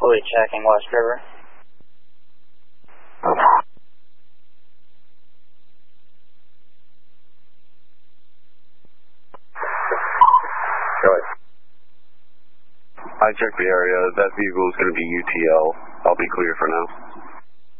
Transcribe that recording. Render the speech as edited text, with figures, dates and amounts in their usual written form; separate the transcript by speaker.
Speaker 1: Buoy checking West River.
Speaker 2: Go ahead. I checked the area. That vehicle is going to be UTL. I'll be clear for now.